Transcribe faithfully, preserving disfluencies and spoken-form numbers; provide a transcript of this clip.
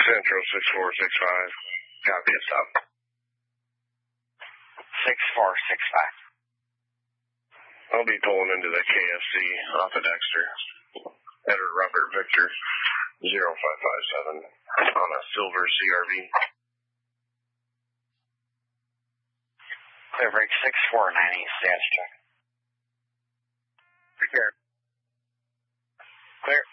Central six four six five. Copy, stop. six four six five. I'll be pulling into the K F C off of Dexter. Header Robert Victor zero five five seven on a silver C R V. Clear break six four nine eight, status check. Prepare. Clear.